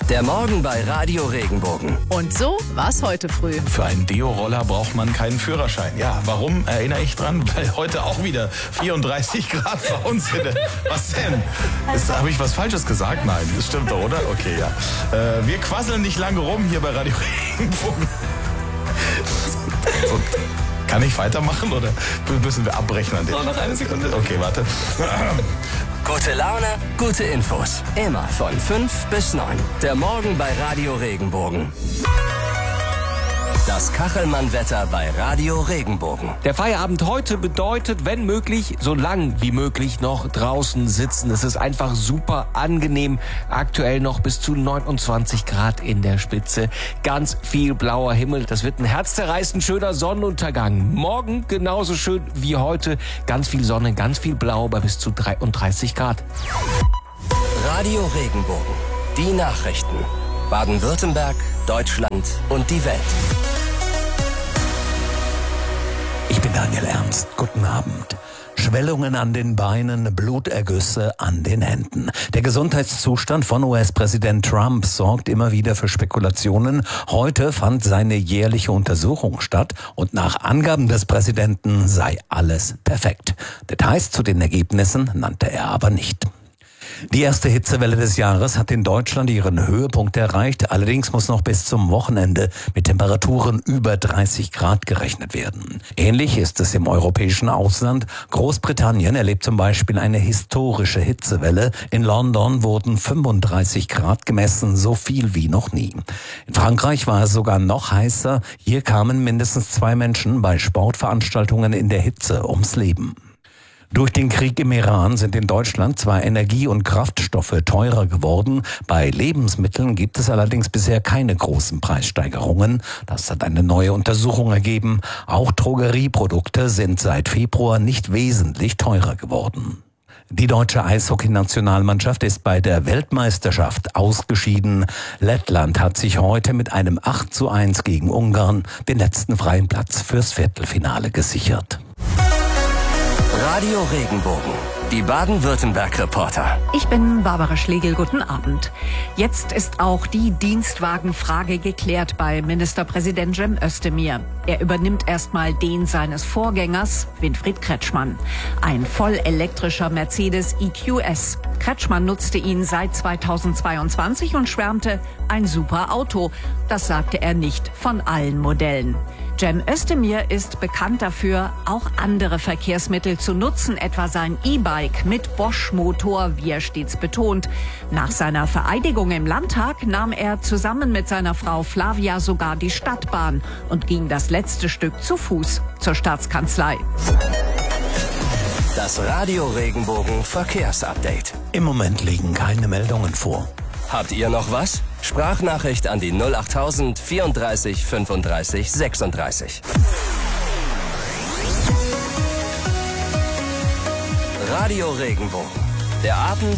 Der Morgen bei Radio Regenbogen. Und so war's heute früh. Für einen Deo-Roller braucht man keinen Führerschein. Ja, warum erinnere ich dran? Weil heute auch wieder 34 Grad bei uns in der... Was denn? Habe ich was Falsches gesagt? Nein, das stimmt doch, oder? Okay, ja. Wir quasseln nicht lange rum hier bei Radio Regenbogen. So, kann ich weitermachen oder müssen wir abbrechen an dem? Noch eine Sekunde. Okay, warte. Gute Laune, gute Infos. Immer von 5 bis 9. Der Morgen bei Radio Regenbogen. Das Kachelmann-Wetter bei Radio Regenbogen. Der Feierabend heute bedeutet, wenn möglich, so lang wie möglich noch draußen sitzen. Es ist einfach super angenehm. Aktuell noch bis zu 29 Grad in der Spitze. Ganz viel blauer Himmel. Das wird ein herzzerreißend schöner Sonnenuntergang. Morgen genauso schön wie heute. Ganz viel Sonne, ganz viel Blau bei bis zu 33 Grad. Radio Regenbogen. Die Nachrichten. Baden-Württemberg, Deutschland und die Welt. Ich bin Daniel Ernst. Guten Abend. Schwellungen an den Beinen, Blutergüsse an den Händen. Der Gesundheitszustand von US-Präsident Trump sorgt immer wieder für Spekulationen. Heute fand seine jährliche Untersuchung statt und nach Angaben des Präsidenten sei alles perfekt. Details zu den Ergebnissen nannte er aber nicht. Die erste Hitzewelle des Jahres hat in Deutschland ihren Höhepunkt erreicht. Allerdings muss noch bis zum Wochenende mit Temperaturen über 30 Grad gerechnet werden. Ähnlich ist es im europäischen Ausland. Großbritannien erlebt zum Beispiel eine historische Hitzewelle. In London wurden 35 Grad gemessen, so viel wie noch nie. In Frankreich war es sogar noch heißer. Hier kamen mindestens 2 Menschen bei Sportveranstaltungen in der Hitze ums Leben. Durch den Krieg im Iran sind in Deutschland zwar Energie- und Kraftstoffe teurer geworden. Bei Lebensmitteln gibt es allerdings bisher keine großen Preissteigerungen. Das hat eine neue Untersuchung ergeben. Auch Drogerieprodukte sind seit Februar nicht wesentlich teurer geworden. Die deutsche Eishockey-Nationalmannschaft ist bei der Weltmeisterschaft ausgeschieden. Lettland hat sich heute mit einem 8:1 gegen Ungarn den letzten freien Platz fürs Viertelfinale gesichert. Radio Regenbogen. Die Baden-Württemberg-Reporter. Ich bin Barbara Schlegel. Guten Abend. Jetzt ist auch die Dienstwagenfrage geklärt bei Ministerpräsident Cem Özdemir. Er übernimmt erstmal den seines Vorgängers, Winfried Kretschmann. Ein vollelektrischer Mercedes EQS. Kretschmann nutzte ihn seit 2022 und schwärmte, ein super Auto. Das sagte er nicht von allen Modellen. Cem Özdemir ist bekannt dafür, auch andere Verkehrsmittel zu nutzen, etwa sein E-Bike mit Bosch-Motor, wie er stets betont. Nach seiner Vereidigung im Landtag nahm er zusammen mit seiner Frau Flavia sogar die Stadtbahn und ging das letzte Stück zu Fuß zur Staatskanzlei. Das Radio Regenbogen Verkehrsupdate. Im Moment liegen keine Meldungen vor. Habt ihr noch was? Sprachnachricht an die 08000 34 35 36. Radio Regenbogen. Der Abend